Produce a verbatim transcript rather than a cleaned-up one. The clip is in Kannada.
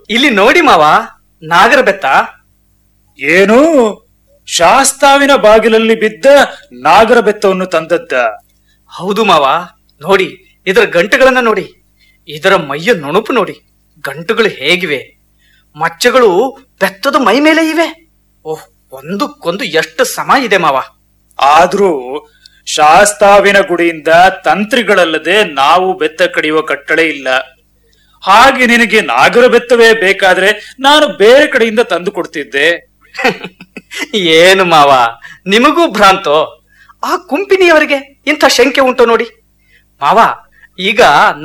ಇಲ್ಲಿ ನೋಡಿ ಮಾವ, ನಾಗರ ಬೆತ್ತ. ಏನು, ಶಾಸ್ತಾವಿನ ಬಾಗಿಲಲ್ಲಿ ಬಿದ್ದ ನಾಗರ ಬೆತ್ತವನ್ನು ತಂದದ್ದ? ಹೌದು ಮಾವ, ನೋಡಿ ಇದರ ಗಂಟುಗಳನ್ನ ನೋಡಿ, ಇದರ ಮೈಯ ನುಣುಪು ನೋಡಿ, ಗಂಟುಗಳು ಹೇಗಿವೆ, ಮಚ್ಚಗಳು ಬೆತ್ತದ ಮೈ ಮೇಲೆ ಇವೆ. ಓಹ್, ಒಂದಕ್ಕೊಂದು ಎಷ್ಟು ಸಮ ಇದೆ ಮಾವ. ಆದ್ರೂ ಶಾಸ್ತಾವಿನ ಗುಡಿಯಿಂದ ತಂತ್ರಿಗಳಲ್ಲದೆ ನಾವು ಬೆತ್ತ ಕಡಿಯುವ ಕಟ್ಟಳೆ ಇಲ್ಲ. ಹಾಗೆ ನಿನಗೆ ನಾಗರ ಬೆತ್ತವೇ ಬೇಕಾದ್ರೆ ನಾನು ಬೇರೆ ಕಡೆಯಿಂದ ತಂದು ಕೊಡ್ತಿದ್ದೆ. ಏನು ಮಾವ, ನಿಮಗೂ ಭ್ರಾಂತೋ? ಆ ಕುಂಪಿನಿಯವರಿಗೆ ಇಂಥ ಶಂಕೆ ಉಂಟು ನೋಡಿ ಮಾವ. ಈಗ